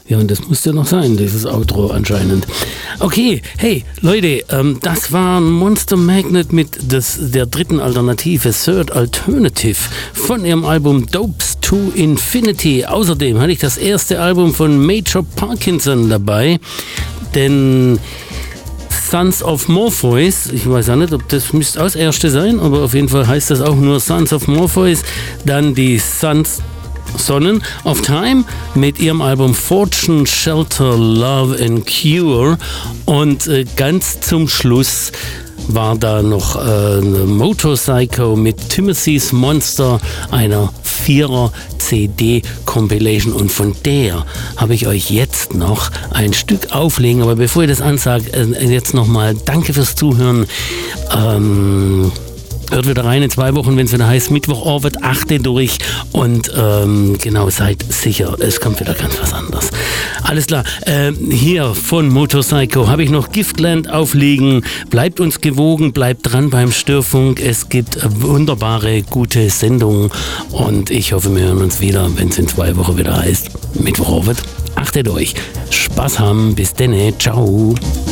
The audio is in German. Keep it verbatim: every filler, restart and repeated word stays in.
Ja, und das musste noch sein, dieses Outro anscheinend. Okay, hey, Leute, ähm, das war Monster Magnet mit des, der dritten Alternative, Third Alternative, von ihrem Album Dopes to Infinity. Außerdem hatte ich das erste Album von Major Parkinson dabei, denn Sons of Morpheus, ich weiß auch nicht, ob das müsste auch das erste sein, aber auf jeden Fall heißt das auch nur Sons of Morpheus. Dann die Sons Sonnen of Time mit ihrem Album Fortune, Shelter, Love and Cure. Und äh, ganz zum Schluss war da noch äh, eine Motorpsycho mit Timothy's Monster, einer Vierer-C D-Compilation. Und von der habe ich euch jetzt noch ein Stück auflegen. Aber bevor ich das ansage, äh, jetzt nochmal danke fürs Zuhören. Ähm... Hört wieder rein in zwei Wochen, wenn es wieder heißt Mittwoch Orbit, achte durch und ähm, genau, seid sicher, es kommt wieder ganz was anderes. Alles klar, äh, hier von Motorpsycho habe ich noch Giftland aufliegen. Bleibt uns gewogen, bleibt dran beim Störfunk. Es gibt wunderbare, gute Sendungen und ich hoffe, wir hören uns wieder, wenn es in zwei Wochen wieder heißt Mittwoch Orbit, achtet euch. Spaß haben, bis denne, ciao.